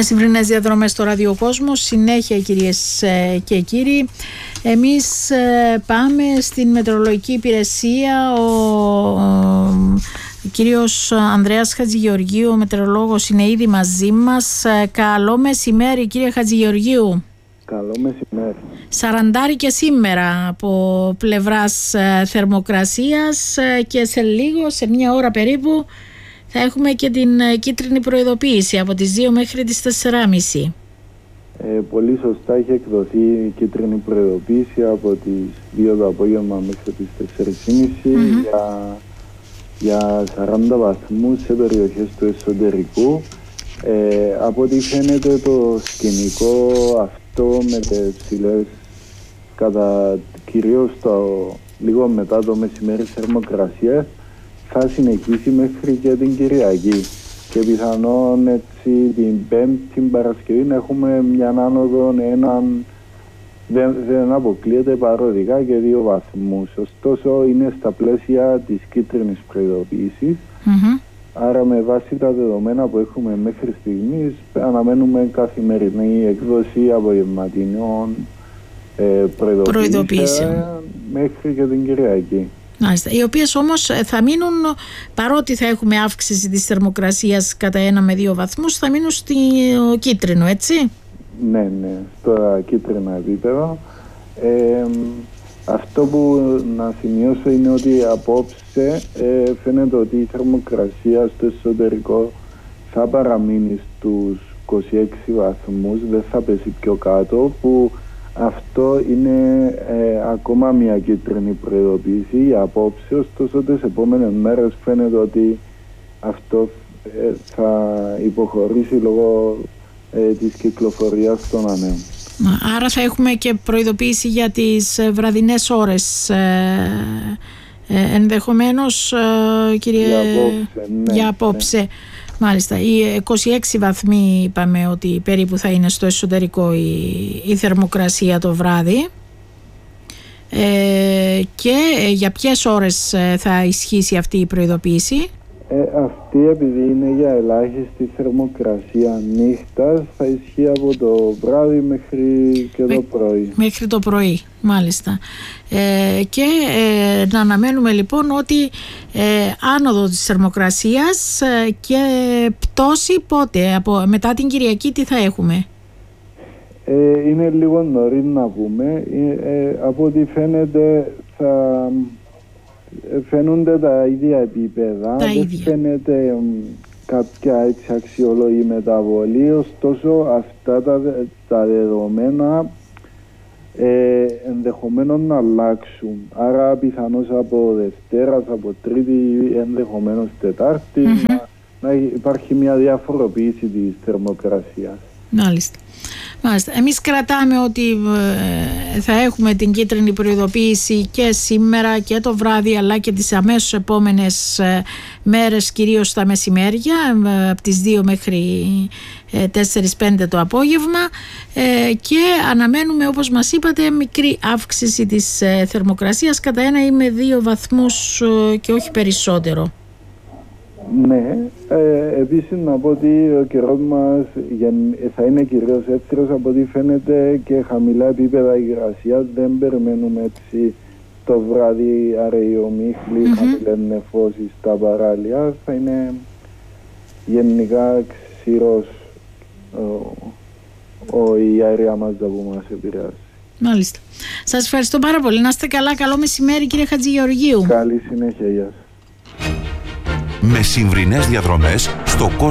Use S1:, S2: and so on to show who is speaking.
S1: Μεσημβρινές διαδρομές στο ραδιοκόσμο. Συνέχεια, κυρίες και κύριοι. Εμείς πάμε στην μετεωρολογική υπηρεσία. Ο κύριος Ανδρέας Χατζηγεωργίου, ο μετεωρολόγος, είναι ήδη μαζί μας. Καλό μεσημέρι, κύριε Χατζηγεωργίου.
S2: Καλό μεσημέρι.
S1: Σαραντάρι και σήμερα από πλευράς θερμοκρασίας και σε λίγο, σε μια ώρα περίπου, θα έχουμε και την κίτρινη προειδοποίηση από τις 2 μέχρι τις 4.30.
S2: Πολύ σωστά έχει εκδοθεί η κίτρινη προειδοποίηση από τις 2 το απόγευμα μέχρι τις 4.30 για 40 βαθμούς σε περιοχές του εσωτερικού. Από ό,τι φαίνεται το σκηνικό αυτό με τις ψηλές κυρίως λίγο μετά το μεσημέρι θερμοκρασίας θα συνεχίσει μέχρι και την Κυριακή και πιθανόν έτσι την Πέμπτη Παρασκευή να έχουμε μια άνοδο δεν αποκλείεται παροδικά και 2 βαθμούς. Ωστόσο είναι στα πλαίσια της κίτρινης προειδοποίησης. Άρα με βάση τα δεδομένα που έχουμε μέχρι στιγμής αναμένουμε καθημερινή εκδόση απογευματινών προειδοποίησεων μέχρι και την Κυριακή.
S1: Μάλιστα. Οι οποίες όμως θα μείνουν, παρότι θα έχουμε αύξηση της θερμοκρασίας κατά 1 με 2 βαθμούς, θα μείνουν στο κίτρινο, έτσι?
S2: Ναι, στο κίτρινο επίπεδο. Αυτό που να σημειώσω είναι ότι απόψε φαίνεται ότι η θερμοκρασία στο εσωτερικό θα παραμείνει στους 26 βαθμούς, δεν θα πέσει πιο κάτω, που αυτό είναι ακόμα μια κίτρινη προειδοποίηση για απόψε. Ωστόσο τις επόμενες μέρες φαίνεται ότι αυτό θα υποχωρήσει λόγω της κυκλοφορίας των ανέμων.
S1: Άρα θα έχουμε και προειδοποίηση για τις βραδινές ώρες ενδεχομένως, κύριε, για απόψε. Ναι. Μάλιστα, οι 26 βαθμοί είπαμε ότι περίπου θα είναι στο εσωτερικό η θερμοκρασία το βράδυ. Και για ποιες ώρες θα ισχύσει αυτή η προειδοποίηση?
S2: Αυτή, επειδή είναι για ελάχιστη θερμοκρασία νύχτας, θα ισχύει από το βράδυ μέχρι και το πρωί.
S1: Μέχρι το πρωί, μάλιστα. Και να αναμένουμε λοιπόν ότι άνοδο της θερμοκρασίας και πτώση πότε, μετά την Κυριακή τι θα έχουμε?
S2: Είναι λίγο νωρίς να πούμε. Από ό,τι φαίνεται φαίνονται τα ίδια επίπεδα, δεν φαίνεται κάποια αξιολόγη μεταβολή, ωστόσο αυτά τα δεδομένα ενδεχομένως να αλλάξουν. Άρα πιθανώς από Δευτέρα, από Τρίτη, ενδεχομένως Τετάρτη να υπάρχει μια διαφοροποίηση της θερμοκρασίας.
S1: Μάλιστα. Εμείς κρατάμε ότι θα έχουμε την κίτρινη προειδοποίηση και σήμερα και το βράδυ, αλλά και τις αμέσως επόμενες μέρες, κυρίως τα μεσημέρια από τις 2 μέχρι 4-5 το απόγευμα, και αναμένουμε, όπως μας είπατε, μικρή αύξηση της θερμοκρασίας κατά 1 ή με 2 βαθμούς και όχι περισσότερο.
S2: Ναι, επίσης να πω ότι ο καιρός μας θα είναι κυρίως εύθυρος, από ό,τι φαίνεται, και χαμηλά επίπεδα υγρασίας. Δεν περιμένουμε έτσι το βράδυ αραιομύχλη, χαμηλές νεφώσεις στα παράλια. Θα είναι γενικά ξηρός η αέρια μας που μας επηρεάζει.
S1: Μάλιστα. Σας ευχαριστώ πάρα πολύ. Να είστε καλά. Καλό μεσημέρι, κύριε Χατζηγεωργίου.
S2: Καλή συνέχεια. Γεια σας.
S3: Μεσημβρινές διαδρομές στο κόσμο.